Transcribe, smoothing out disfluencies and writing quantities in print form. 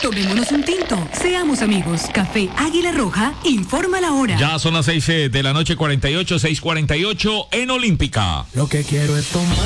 Tomémonos un tinto. Seamos amigos. Café Águila Roja informa la hora. Ya son las 6 de la noche, 48, 6:48 en Olímpica. Lo que quiero es tomar.